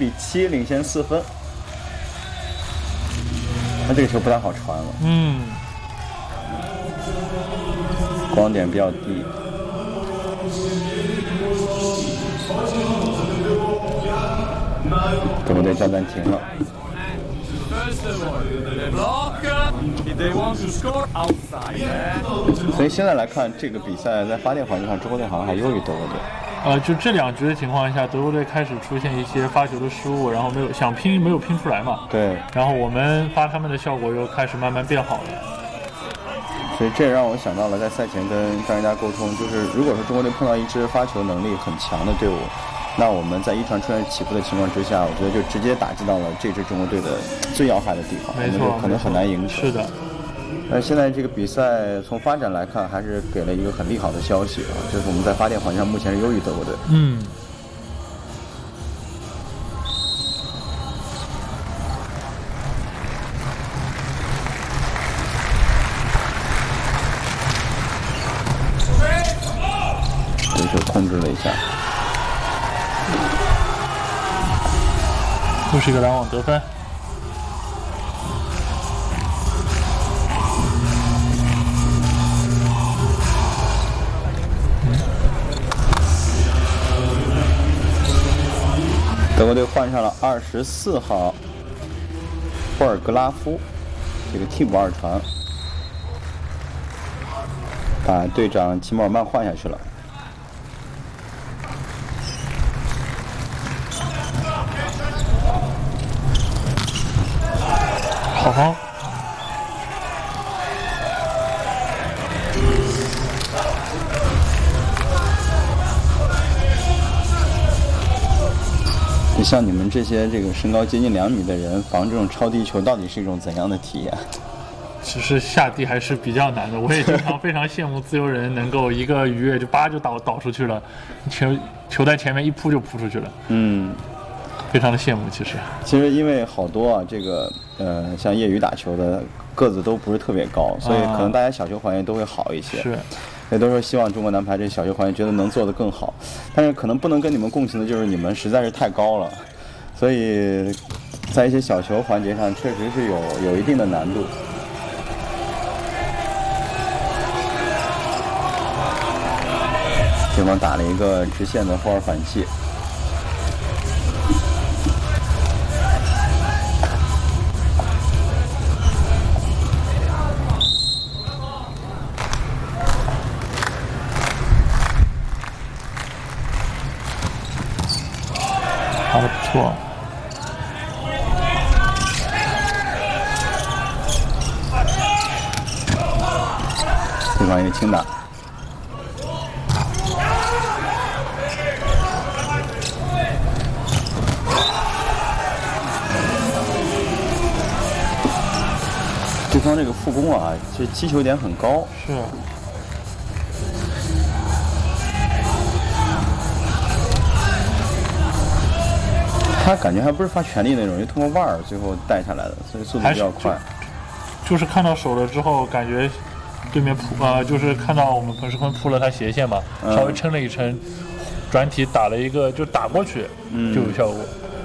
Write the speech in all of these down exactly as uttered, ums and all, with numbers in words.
比七，领先四分。那这个球不太好传了。 嗯， 光点比较低。德国队叫暂停了。所以现在来看，这个比赛在发电环境上，中国队好像还优于德国队。 呃，就这两局的情况下，德国队开始出现一些发球的失误，然后没有想拼没有拼出来嘛。 对。 然后我们发他们的效果又开始慢慢变好了。 所以这也让我想到了，在赛前跟张一佳沟通，就是如果说中国队碰到一支发球能力很强的队伍，那我们在一传出现起步的情况之下，我觉得就直接打击到了这支中国队的最要害的地方， 没错， 可能很难赢球。 是的。 但现在这个比赛从发展来看，还是给了一个很利好的消息啊，就是我们在发电环境上目前是优于德国队。 嗯。 这球控制了一下， 又是一个拦网得分。 德国队换上了二十四号霍尔格拉夫，这个替补二传，把队长齐默尔曼换下去了。 好。 你像你们这些这个身高接近两米的人，防这种超低球到底是一种怎样的体验？ 其实下地还是比较难的，我也经常非常羡慕自由人能够一个鱼跃就叭就倒倒出去了，球球在前面一扑就扑出去了。 嗯， 非常的羡慕。其实， 其实因为好多啊，这个呃，像业余打球的个子都不是特别高，所以可能大家小球还原都会好一些。 是。 也都说希望中国男排这小球还原觉得能做得更好，但是可能不能跟你们共情的就是你们实在是太高了，所以在一些小球环节上确实是有有一定的难度。对方打了一个直线的后二反击。 打得不错。 对方一个轻打。对方这个副攻啊，这击球点很高。 是。 他感觉还不是发全力那种，就通过腕儿最后带下来的，所以速度比较快。 就, 就是看到手了之后，感觉对面扑啊、呃，就是看到我们彭世坤扑了他斜线嘛，嗯、稍微撑了一撑，转体打了一个，就打过去、嗯、就有效果。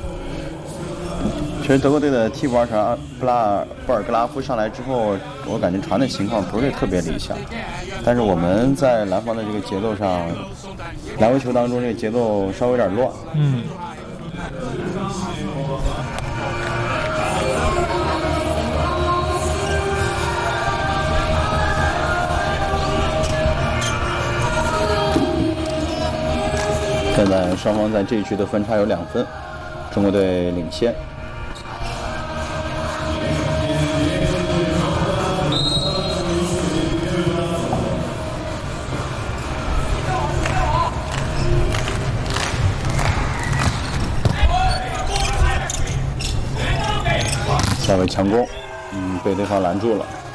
其实德国队的替补二传布拉布尔格拉夫上来之后，我感觉传的情况不是特别理想，但是我们在蓝方的这个节奏上，来回球当中这个节奏稍微有点乱。 嗯。 现在双方在这一局的分差有两分，中国队领先。下位强攻，嗯，被对方拦住了。